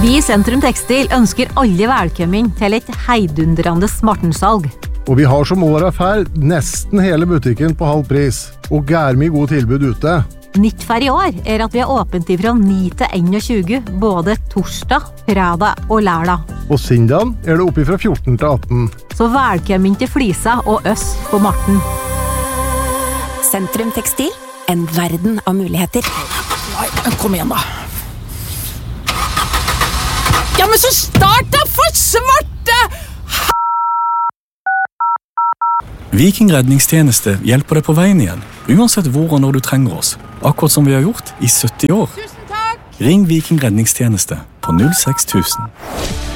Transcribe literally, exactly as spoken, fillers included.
Vi i Sentrum Tekstil ønsker alle velkommen til et heidundrende smartensalg. Og vi har som året fær nesten hele butikken på halv pris, og gær mye god tilbud ute. Nytt for i år er at vi har åpent fra ni til enogtjue, både torsdag, fredag og lørdag. Og sindagen er det oppe fra fjorten til atten. Så velkommen til Flisa og oss på Marten. Sentrum Tekstil, en verden av muligheter. Nei, kom igjen da. Ja, men så start da for svarte! Viking redningstjeneste hjelper deg på veien igjen, uansett hvor og når du trenger oss. Akkurat som vi har gjort i sytti år. Tusen takk! Ring Viking redningstjeneste på null seks tusen.